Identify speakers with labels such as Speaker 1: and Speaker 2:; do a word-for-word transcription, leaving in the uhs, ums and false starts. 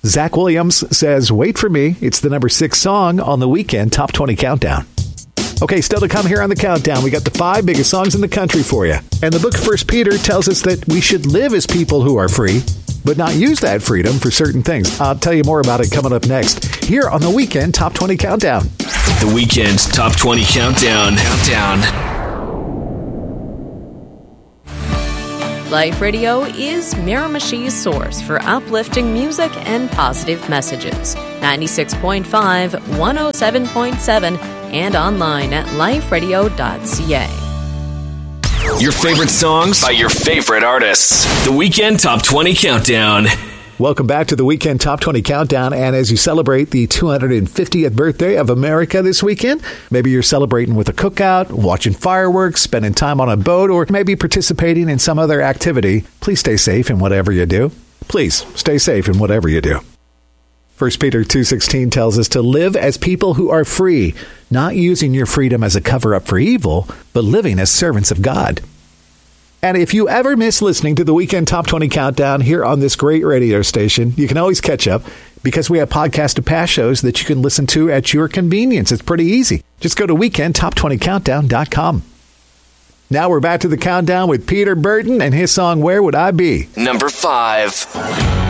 Speaker 1: Zach Williams says, Wait for Me. It's the number six song on the Weekend Top twenty Countdown. Okay, still to come here on the countdown, we got the five biggest songs in the country for you. And the book of First Peter tells us that we should live as people who are free, but not use that freedom for certain things. I'll tell you more about it coming up next here on the Weekend Top twenty Countdown.
Speaker 2: The Weekend Top twenty Countdown. Countdown.
Speaker 3: Life Radio is Miramichi's source for uplifting music and positive messages. ninety-six point five, one oh seven point seven, and online at life radio dot c a.
Speaker 2: Your favorite songs by your favorite artists. The Weekend Top twenty Countdown.
Speaker 1: Welcome back to the Weekend Top twenty Countdown. And as you celebrate the two hundred fiftieth birthday of America this weekend, maybe you're celebrating with a cookout, watching fireworks, spending time on a boat, or maybe participating in some other activity. Please stay safe in whatever you do. Please stay safe in whatever you do. First Peter two sixteen tells us to live as people who are free, not using your freedom as a cover-up for evil, but living as servants of God. And if you ever miss listening to the Weekend Top twenty Countdown here on this great radio station, you can always catch up because we have podcast to past shows that you can listen to at your convenience. It's pretty easy. Just go to weekend top twenty countdown dot com. Now we're back to the countdown with Peter Burton and his song, Where Would I Be?
Speaker 2: Number five.